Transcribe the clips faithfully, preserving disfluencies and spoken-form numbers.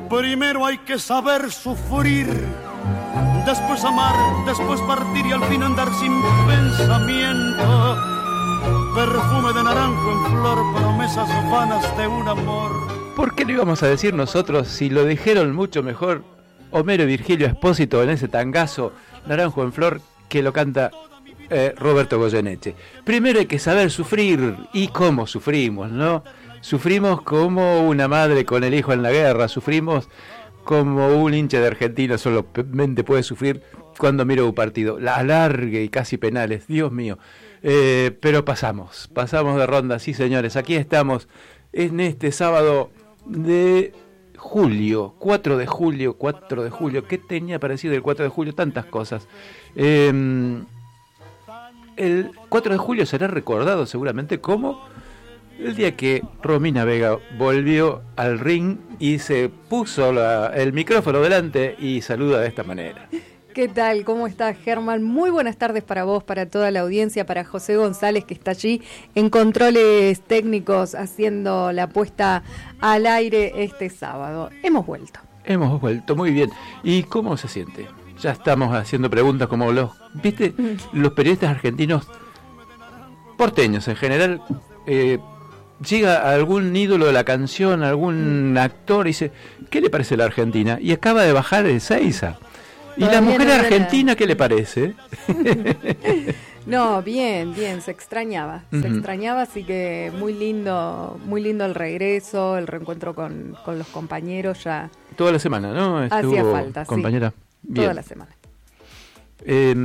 Primero hay que saber sufrir, después amar, después partir y al fin andar sin pensamiento. Perfume de naranjo en flor, promesas vanas de un amor. ¿Por qué lo íbamos a decir nosotros si lo dijeron mucho mejor Homero y Virgilio Espósito en ese tangazo Naranjo en flor que lo canta eh, Roberto Goyeneche? Primero hay que saber sufrir, y cómo sufrimos, ¿no? Sufrimos como una madre con el hijo en la guerra, sufrimos como un hincha de Argentina solamente puede sufrir cuando mira un partido, la alargue y casi penales, Dios mío. Eh, pero pasamos, pasamos de ronda, sí señores, aquí estamos en este sábado de julio, cuatro de julio, cuatro de julio, ¿qué tenía parecido el cuatro de julio? Tantas cosas. Eh, el cuatro de julio será recordado seguramente como el día que Romina Vega volvió al ring y se puso la, el micrófono delante y saluda de esta manera. ¿Qué tal? ¿Cómo estás, Germán? Muy buenas tardes para vos, para toda la audiencia, para José González, que está allí en controles técnicos haciendo la puesta al aire este sábado. Hemos vuelto. Hemos vuelto, muy bien. ¿Y cómo se siente? Ya estamos haciendo preguntas como los, ¿viste? Los periodistas argentinos, porteños en general, eh, llega algún ídolo de la canción, algún actor y dice, ¿qué le parece la Argentina? Y acaba de bajar el Seiza. ¿Y la mujer no argentina la... qué le parece? No, bien, bien, se extrañaba, uh-huh. se extrañaba, así que muy lindo, muy lindo el regreso, el reencuentro con, con los compañeros ya. Toda la semana, ¿no? Estuvo, hacía falta, compañera. Sí, bien. Toda la semana. Eh,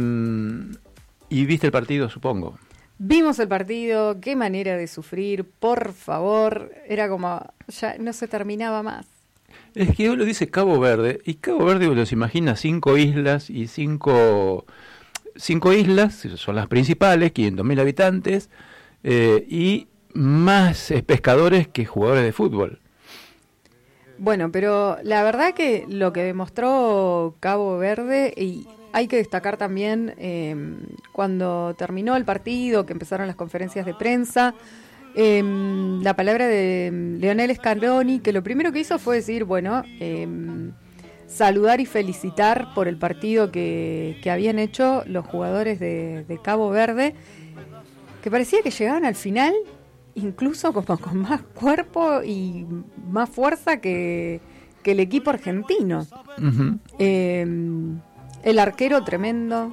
¿Y viste el partido, supongo? Vimos el partido, qué manera de sufrir, por favor, era como, ya no se terminaba más. Es que uno dice Cabo Verde, y Cabo Verde uno se imagina cinco islas, y cinco, cinco islas, son las principales, quinientos mil habitantes, eh, y más eh, pescadores que jugadores de fútbol. Bueno, pero la verdad que lo que demostró Cabo Verde, y hay que destacar también eh, cuando terminó el partido, que empezaron las conferencias de prensa, eh, la palabra de Leonel Scaloni, que lo primero que hizo fue decir, bueno, eh, saludar y felicitar por el partido que, que habían hecho los jugadores de, de Cabo Verde, que parecía que llegaban al final incluso como con más cuerpo y más fuerza que, que el equipo argentino. Uh-huh. Eh, el arquero tremendo.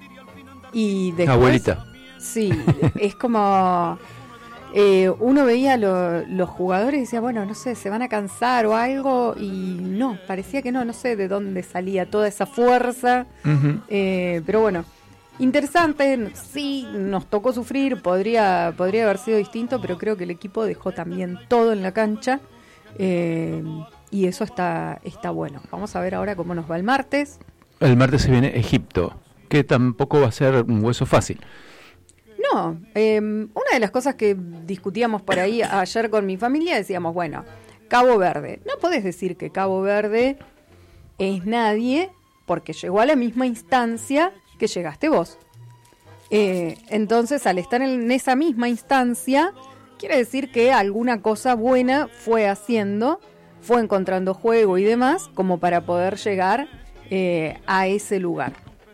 Y después, abuelita. Sí, es como eh, uno veía lo, los jugadores y decía, bueno, no sé, se van a cansar o algo, y no, parecía que no, no sé de dónde salía toda esa fuerza. Uh-huh. eh, pero bueno, interesante, sí, nos tocó sufrir, podría, podría haber sido distinto, pero creo que el equipo dejó también todo en la cancha, eh, y eso está, está bueno. Vamos a ver ahora cómo nos va el martes. El martes se viene Egipto, que tampoco va a ser un hueso fácil. No, eh, una de las cosas que discutíamos por ahí ayer con mi familia, decíamos, bueno, Cabo Verde, no podés decir que Cabo Verde es nadie porque llegó a la misma instancia que llegaste vos. Eh, entonces, al estar en esa misma instancia, quiere decir que alguna cosa buena fue haciendo, fue encontrando juego y demás, como para poder llegar eh, a ese lugar.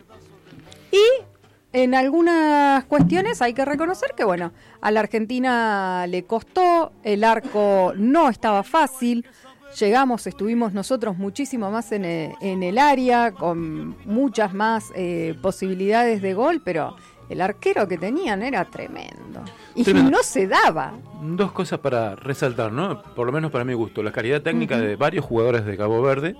Y en algunas cuestiones hay que reconocer que, bueno, a la Argentina le costó, el arco no estaba fácil, llegamos, estuvimos nosotros muchísimo más en el, en el área, con muchas más eh, posibilidades de gol, pero el arquero que tenían era tremendo. Y tremendo. No se daba. Dos cosas para resaltar, ¿no? Por lo menos para mi gusto. La calidad técnica uh-huh. de varios jugadores de Cabo Verde,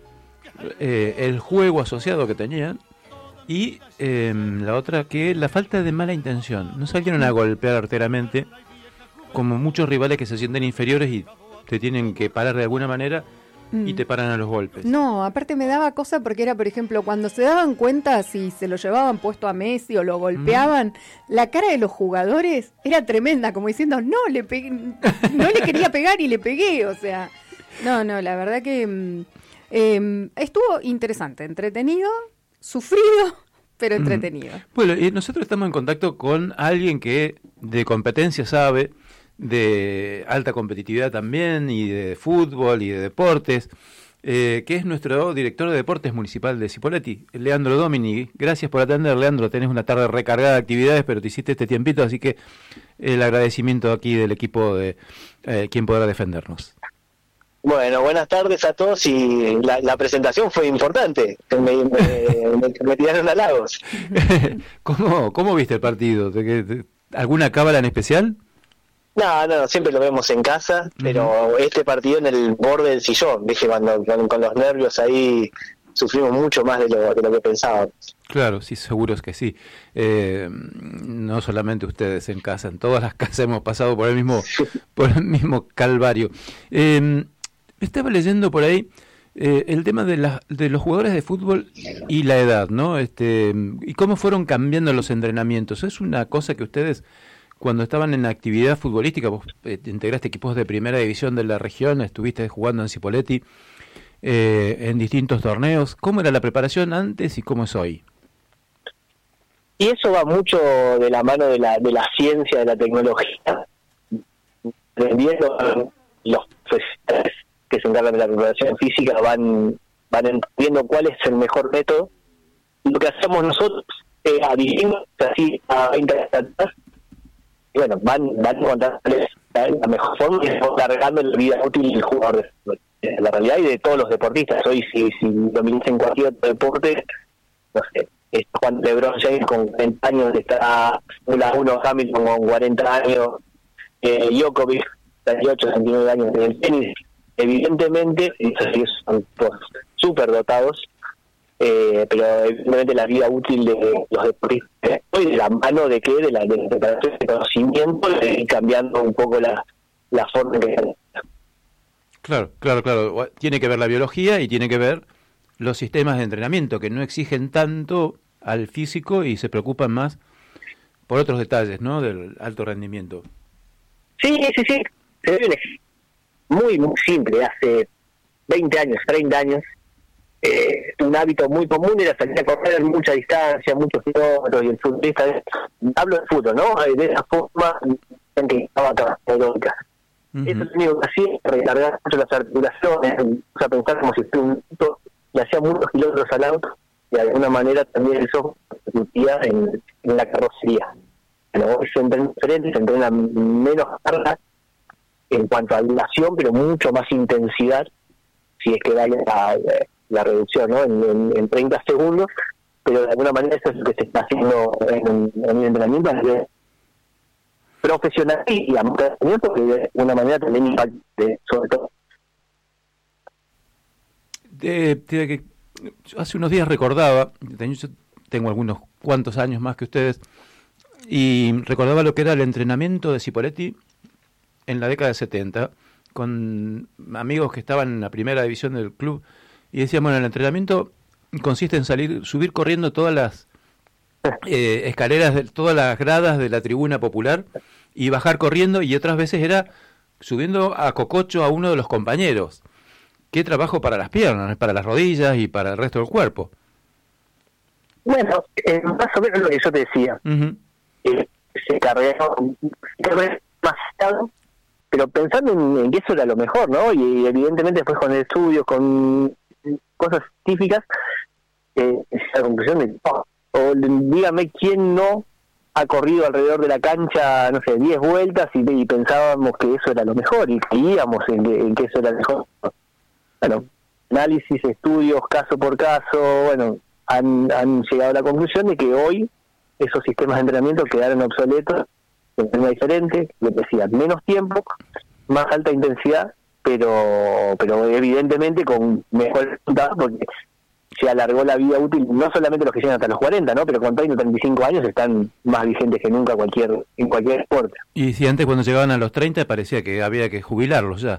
eh, el juego asociado que tenían, y eh, la otra, que la falta de mala intención. No salieron a golpear arteramente, como muchos rivales que se sienten inferiores y te tienen que parar de alguna manera mm. y te paran a los golpes. No, aparte me daba cosa porque era, por ejemplo, cuando se daban cuenta si se lo llevaban puesto a Messi o lo golpeaban, mm. la cara de los jugadores era tremenda, como diciendo, no, le pegué, no le quería pegar y le pegué, o sea, no, no, la verdad que eh, estuvo interesante, entretenido, sufrido, pero entretenido. Mm. Bueno, y nosotros estamos en contacto con alguien que de competencia sabe, de alta competitividad también, y de fútbol y de deportes. eh, que es nuestro director de deportes municipal de Cipolletti, Leandro Domini. Gracias por atender, Leandro. Tenés una tarde recargada de actividades, pero te hiciste este tiempito, así que el agradecimiento aquí del equipo de eh, Quién Podrá Defendernos. Bueno, buenas tardes a todos, y la, la presentación fue importante, me, me, me, me tiraron halagos. ¿Cómo, ¿Cómo viste el partido? ¿Alguna cábala en especial? No, no, siempre lo vemos en casa, pero uh-huh. este partido en el borde del sillón, dije, cuando con, con los nervios ahí sufrimos mucho más de lo, de lo que pensábamos. Claro, sí, seguro es que sí. Eh, no solamente ustedes en casa, en todas las casas hemos pasado por el mismo, por el mismo calvario. Eh, Estaba leyendo por ahí eh, el tema de, la, de los jugadores de fútbol y la edad, ¿no? Este, y cómo fueron cambiando los entrenamientos. Es una cosa que ustedes, cuando estaban en actividad futbolística, vos eh, integraste equipos de primera división de la región, estuviste jugando en Cipolletti, eh, en distintos torneos. ¿Cómo era la preparación antes y cómo es hoy? Y eso va mucho de la mano de la, de la ciencia, de la tecnología, aprendiendo los profesionales que se encargan de la preparación física van van entendiendo cuál es el mejor método. Lo que hacemos nosotros es adivinar así a veinte años atrás, y bueno, van van contándoles la mejor forma y alargando la vida útil del jugador de fútbol. La realidad y de todos los deportistas. Hoy si, si lo miras en cualquier otro deporte, no sé, está Juan LeBron James con cuarenta años, está Fórmula uno Hamilton con cuarenta años, eh, Djokovic treinta y ocho, treinta y nueve años en el tenis. Evidentemente, esos son súper dotados, eh, pero evidentemente la vida útil de los deportistas hoy de la mano de qué, de la, de la preparación de conocimiento, y cambiando un poco la, la forma en que... Claro, claro, claro. Tiene que ver la biología y tiene que ver los sistemas de entrenamiento, que no exigen tanto al físico y se preocupan más por otros detalles, ¿no? Del alto rendimiento. Sí, sí, sí. Se ve un ejemplo muy, muy simple. Hace veinte años, treinta años, eh, un hábito muy común era salir a correr en mucha distancia, muchos kilómetros, y el futbolista, hablo de fútbol, ¿no? De esa forma en que estaba acá, aeróbica. Uh-huh. Eso es lo único que hacía, recargar mucho las articulaciones, o sea, pensar como si fuera un auto, y hacía muchos kilómetros al auto, y de alguna manera también eso se repercutía en, en la carrocería. Bueno, hoy se entrena diferente, se entrena menos carga en cuanto a duración, pero mucho más intensidad, si es que vale la, la reducción, ¿no? En, en, en treinta segundos, pero de alguna manera eso es lo que se está haciendo en, en el entrenamiento profesional y amateur, porque de alguna manera también impacta sobre todo. De, de que hace unos días recordaba, yo tengo algunos cuantos años más que ustedes, y recordaba lo que era el entrenamiento de Cipolletti en la década de setenta, con amigos que estaban en la primera división del club, y decíamos, bueno, el entrenamiento consiste en salir, subir corriendo todas las eh, escaleras, de, todas las gradas de la tribuna popular, y bajar corriendo, y otras veces era subiendo a cococho a uno de los compañeros. Qué trabajo para las piernas, para las rodillas y para el resto del cuerpo. Bueno, eh, más o menos lo que yo te decía. Uh-huh. Eh, se cargaba demasiado, pero pensando en, en que eso era lo mejor, ¿no? Y evidentemente después con estudios, con cosas científicas, eh, la conclusión de, oh, o dígame quién no ha corrido alrededor de la cancha, no sé, diez vueltas y, y pensábamos que eso era lo mejor y creíamos en que, en que eso era lo mejor. Bueno, análisis, estudios, caso por caso, bueno, han, han llegado a la conclusión de que hoy esos sistemas de entrenamiento quedaron obsoletos de forma diferente, le decía, menos tiempo, más alta intensidad, pero pero evidentemente con mejor resultado, porque se alargó la vida útil, no solamente los que llegan hasta los cuarenta, ¿no? Pero con treinta, treinta y cinco años están más vigentes que nunca cualquier en cualquier deporte. Y si antes cuando llegaban a los treinta parecía que había que jubilarlos ya.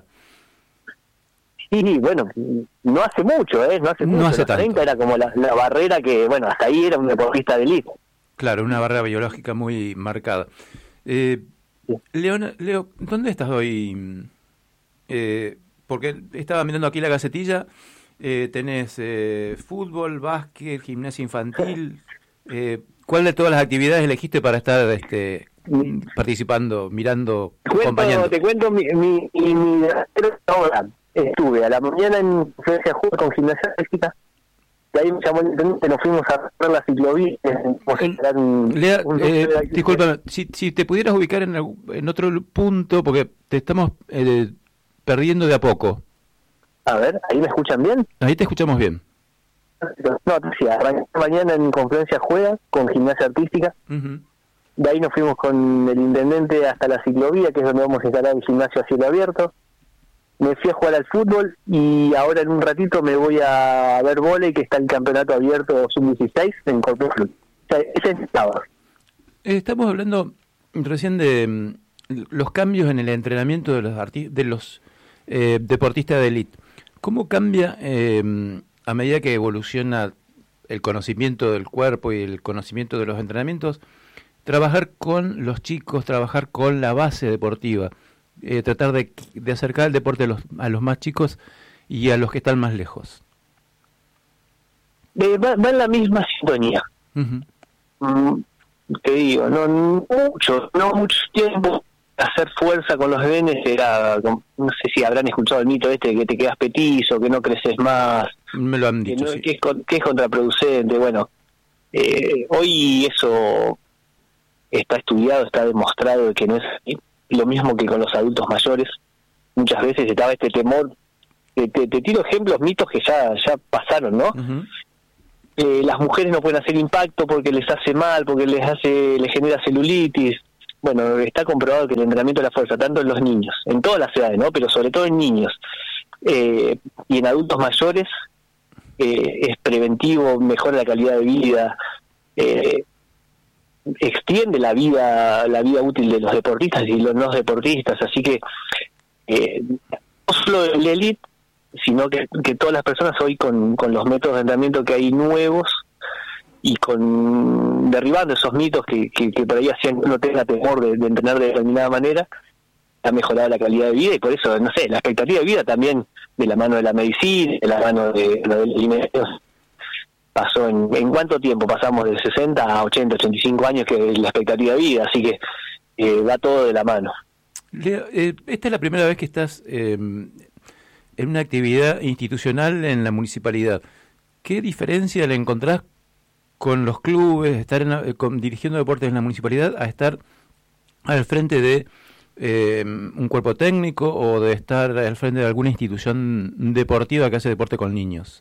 Sí, bueno, no hace mucho, ¿eh? No hace no mucho. Hace los treinta era como la, la barrera que, bueno, hasta ahí era un deportista de élite. Claro, una barrera biológica muy marcada. Eh, sí. Leon, Leo, ¿dónde estás hoy? Eh, porque estaba mirando aquí la gacetilla, eh, tenés eh, fútbol, básquet, gimnasia infantil. Eh, ¿Cuál de todas las actividades elegiste para estar este, participando, mirando, te cuento, acompañando? Te cuento mi, mi, mi, mi ahora. estuve a la mañana en conferencia de juego con Gimnasia Artística, y ahí me llamó el intendente, nos fuimos a ver la ciclovía. Lea, eh, disculpa, si, si te pudieras ubicar en, en otro punto, porque te estamos eh, perdiendo de a poco. A ver, ¿ahí me escuchan bien? Ahí te escuchamos bien. No, te decía, mañana en conferencia juega con Gimnasia Artística. Uh-huh. De ahí nos fuimos con el intendente hasta la ciclovía, que es donde vamos a instalar el gimnasio a cielo abierto. Me fui a jugar al fútbol y ahora en un ratito me voy a ver vóley, que está el campeonato abierto sub dieciséis en Corpus Club. O sea, ese es el sábado. Estamos hablando recién de mm, los cambios en el entrenamiento de los, arti- de los eh, deportistas de élite. ¿Cómo cambia eh, a medida que evoluciona el conocimiento del cuerpo y el conocimiento de los entrenamientos, trabajar con los chicos, trabajar con la base deportiva, eh, tratar de, de acercar el deporte a los, a los más chicos y a los que están más lejos? Eh, va, va en la misma sintonía. Uh-huh. Mm, te digo, no mucho, no mucho tiempo. Hacer fuerza con los nenes era, no sé si habrán escuchado el mito este de que te quedas petizo, que no creces más. Me lo han dicho, que, no, sí. que, es, que es contraproducente. Bueno, eh, hoy eso está estudiado, está demostrado que no es lo mismo que con los adultos mayores. Muchas veces estaba este temor. Te, te, te tiro ejemplos, mitos que ya ya pasaron, ¿no? Uh-huh. Eh, las mujeres no pueden hacer impacto porque les hace mal, porque les hace les genera celulitis. Bueno, está comprobado que el entrenamiento de la fuerza, tanto en los niños, en todas las edades, ¿no? Pero sobre todo en niños eh, y en adultos mayores, eh, es preventivo, mejora la calidad de vida, eh, extiende la vida la vida útil de los deportistas y los no deportistas. Así que eh, no solo el élite, sino que, que todas las personas hoy con, con los métodos de entrenamiento que hay nuevos, y con derribando esos mitos que, que, que por ahí hacían que uno tenga temor de, de entrenar de determinada manera, ha mejorado la calidad de vida. Y por eso, no sé, la expectativa de vida también, de la mano de la medicina, de la mano de los alimentos, pasó en, en cuánto tiempo pasamos de sesenta a ochenta, ochenta y cinco años, que es la expectativa de vida. Así que eh, va todo de la mano. Leo, eh, esta es la primera vez que estás eh, en una actividad institucional en la municipalidad. ¿Qué diferencia le encontrás con los clubes, estar en la, con, dirigiendo deportes en la municipalidad, a estar al frente de eh, un cuerpo técnico o de estar al frente de alguna institución deportiva que hace deporte con niños?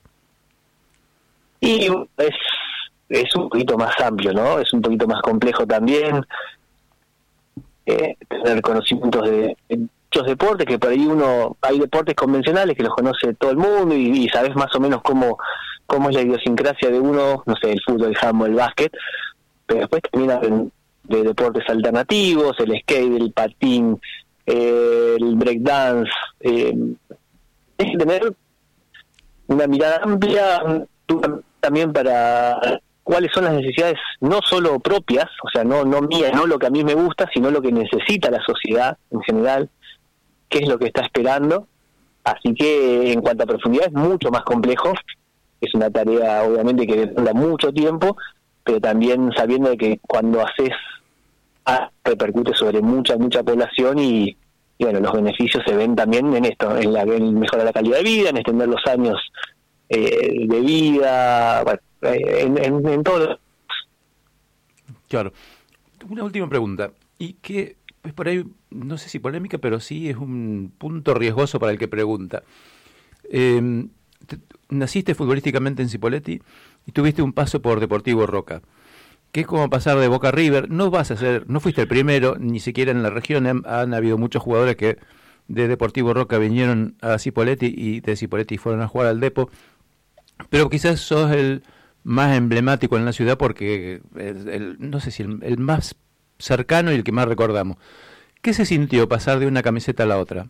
Y es, es un poquito más amplio, ¿no? Es un poquito más complejo también. Eh, tener conocimientos de, de muchos deportes, que por ahí uno, hay deportes convencionales que los conoce todo el mundo y, y sabes más o menos cómo cómo es la idiosincrasia de uno, no sé, el fútbol, el handball, el básquet, pero después termina de, de deportes alternativos, el skate, el patín, eh, el breakdance. Eh, es que tener una mirada amplia también para cuáles son las necesidades, no solo propias, o sea, no no mías, no lo que a mí me gusta, sino lo que necesita la sociedad en general, qué es lo que está esperando. Así que en cuanto a profundidad es mucho más complejo. Es una tarea obviamente que demanda mucho tiempo, pero también sabiendo de que cuando haces ah, repercute sobre mucha, mucha población y, y bueno, los beneficios se ven también en esto, en, la, en mejorar la calidad de vida, en extender los años eh, de vida, bueno, en, en, en todo. Claro. Una última pregunta, y que es por ahí, no sé si polémica, pero sí es un punto riesgoso para el que pregunta. Eh, te, naciste futbolísticamente en Cipolletti y tuviste un paso por Deportivo Roca, que es como pasar de Boca a River. No vas a ser, no fuiste el primero, ni siquiera en la región. Han, han habido muchos jugadores que de Deportivo Roca vinieron a Cipolletti y de Cipolletti fueron a jugar al Depo, pero quizás sos el más emblemático en la ciudad porque el, el, no sé si el, el más cercano y el que más recordamos. ¿Qué se sintió pasar de una camiseta a la otra?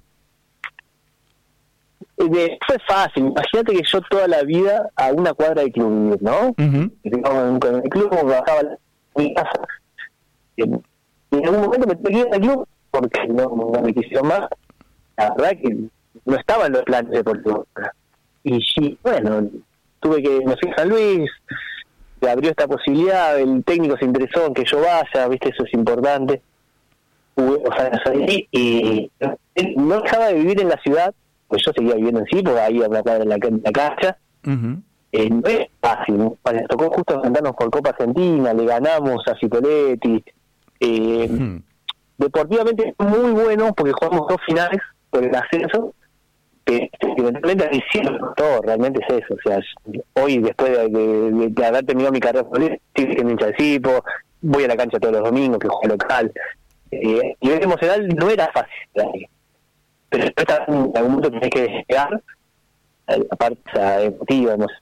Eh, fue fácil. Imagínate que yo toda la vida a una cuadra de club, ¿no? Uh-huh. Con el club bajaba a mi casa. Y en algún momento me tuve que ir al club porque no, no me quisieron más. La verdad que no estaba en los planes deportivos. Y sí, bueno, tuve que, me fui a San Luis, se abrió esta posibilidad, el técnico se interesó en que yo vaya, viste, eso es importante. O sea, salí y no dejaba de vivir en la ciudad, pues yo seguía viviendo en Cipo, ahí a una cuadra en la, en la casa. Uh-huh. Eh, no es fácil, nos tocó justo enfrentarnos por Copa Argentina, le ganamos a Cipolletti. Eh, uh-huh. Deportivamente muy bueno porque jugamos dos finales por el ascenso, que eventualmente hicieron todo, realmente es eso. O sea, hoy después de, de, de haber terminado mi carrera política, estoy siendo hincha de Cipo, voy a la cancha todos los domingos, que juego local. Eh, y emocional no era fácil, pero en algún momento tenés que despegar la parte emotiva, no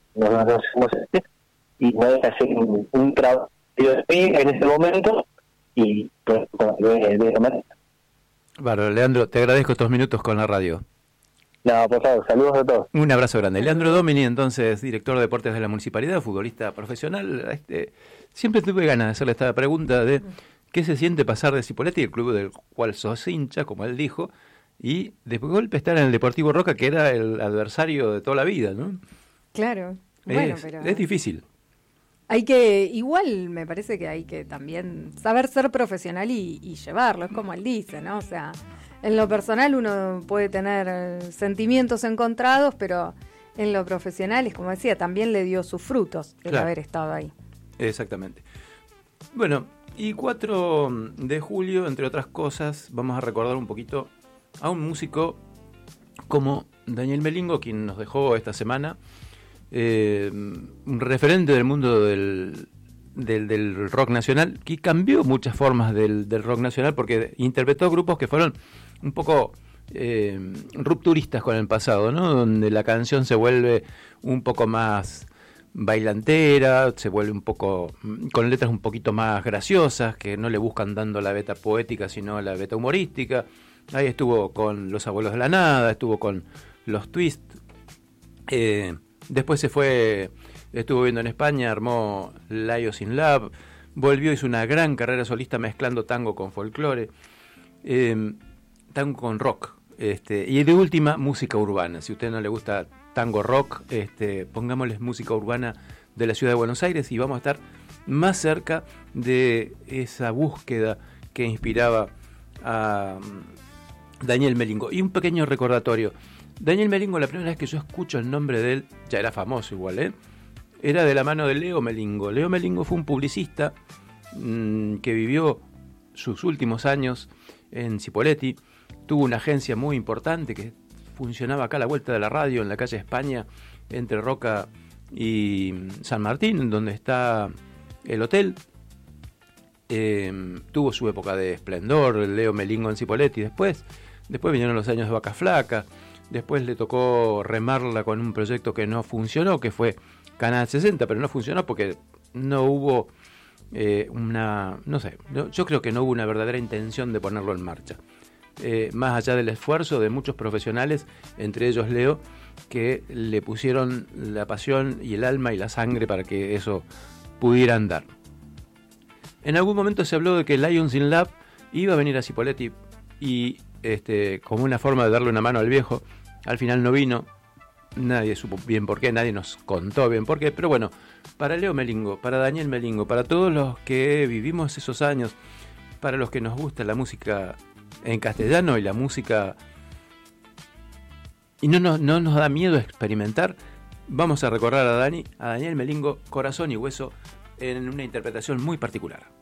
sé, y no deja hacer un, un trabajo en ese momento y pues, de, de esa manera. Bueno, Leandro, te agradezco estos minutos con la radio. No, por favor, saludos a todos. Un abrazo grande. Leandro Domini, entonces, director de deportes de la Municipalidad, futbolista profesional. Este, siempre tuve ganas de hacerle esta pregunta de qué se siente pasar de Cipolletti, el club del cual sos hincha, como él dijo, y de golpe estar en el Deportivo Roca, que era el adversario de toda la vida, ¿no? Claro. Es, bueno, pero es difícil. Hay que, igual me parece que hay que también saber ser profesional y, y llevarlo, es como él dice, ¿no? O sea, en lo personal uno puede tener sentimientos encontrados, pero en lo profesional, es como decía, también le dio sus frutos el claro. haber estado ahí. Exactamente. Bueno, y cuatro de julio, entre otras cosas, vamos a recordar un poquito a un músico como Daniel Melingo, quien nos dejó esta semana, eh, un referente del mundo del, del, del rock nacional, que cambió muchas formas del, del rock nacional porque interpretó grupos que fueron un poco eh, rupturistas con el pasado, ¿no? Donde la canción se vuelve un poco más bailantera, se vuelve un poco con letras un poquito más graciosas, que no le buscan dando la beta poética sino la beta humorística. Ahí estuvo con Los Abuelos de la Nada, estuvo con Los Twist, eh, después se fue, estuvo viviendo en España, armó Lions in Love, volvió, hizo una gran carrera solista mezclando tango con folclore, eh, tango con rock, este, y de última música urbana. Si a usted no le gusta tango rock, este, pongámosles música urbana de la ciudad de Buenos Aires y vamos a estar más cerca de esa búsqueda que inspiraba a Daniel Melingo. Y un pequeño recordatorio. Daniel Melingo, la primera vez que yo escucho el nombre de él, ya era famoso igual, ¿eh? Era de la mano de Leo Melingo. Leo Melingo fue un publicista mmm, que vivió sus últimos años en Cipolletti. Tuvo una agencia muy importante que funcionaba acá a la vuelta de la radio, en la calle España, entre Roca y San Martín, donde está el hotel. Eh, tuvo su época de esplendor, Leo Melingo en Cipolletti. Después, después vinieron los años de Vaca Flaca. Después le tocó remarla con un proyecto que no funcionó, que fue Canal sesenta, pero no funcionó porque no hubo eh, una... No sé, no, yo creo que no hubo una verdadera intención de ponerlo en marcha. Eh, más allá del esfuerzo de muchos profesionales, entre ellos Leo, que le pusieron la pasión y el alma y la sangre para que eso pudiera andar. En algún momento se habló de que Lions in Love iba a venir a Cipolletti y este, como una forma de darle una mano al viejo. Al final no vino, nadie supo bien por qué, nadie nos contó bien por qué, pero bueno, para Leo Melingo, para Daniel Melingo, para todos los que vivimos esos años, para los que nos gusta la música en castellano y la música y no nos, no nos da miedo experimentar, vamos a recordar a Dani, a Daniel Melingo, Corazón y Hueso, en una interpretación muy particular.